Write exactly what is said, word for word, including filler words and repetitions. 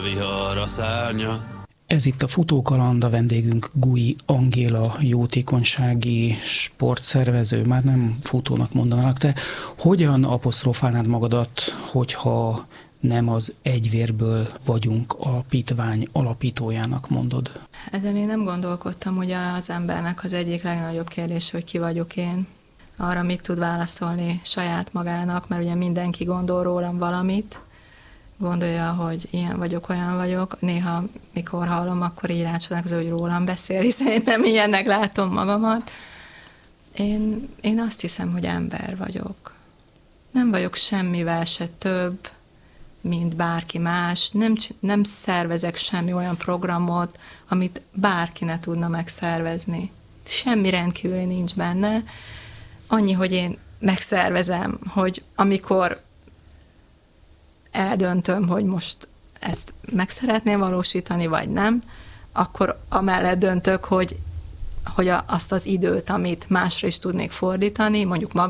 Vihar a szárnya. Ez itt a Futókaland, a vendégünk Guy Angéla, jótékonysági sportszervező, már nem futónak mondanak. Te hogyan aposztrofálnád magadat, hogyha nem az Egyvérből vagyunk alapítvány alapítójának mondod? Ezen én nem gondolkodtam, ugye az embernek az egyik legnagyobb kérdés, hogy ki vagyok én. Arra mit tud válaszolni saját magának, mert ugye mindenki gondol rólam valamit, gondolja, hogy ilyen vagyok, olyan vagyok. Néha, mikor hallom, akkor így rácsodálkozom, hogy rólam beszél, hiszen én nem ilyennek látom magamat. Én, én azt hiszem, hogy ember vagyok. Nem vagyok semmivel se több, mint bárki más. Nem, nem szervezek semmi olyan programot, amit bárki ne tudna megszervezni. Semmi rendkívüli nincs benne. Annyi, hogy én megszervezem, hogy amikor eldöntöm, hogy most ezt meg szeretném valósítani, vagy nem, akkor amellett döntök, hogy, hogy a, azt az időt, amit másra is tudnék fordítani, mondjuk maga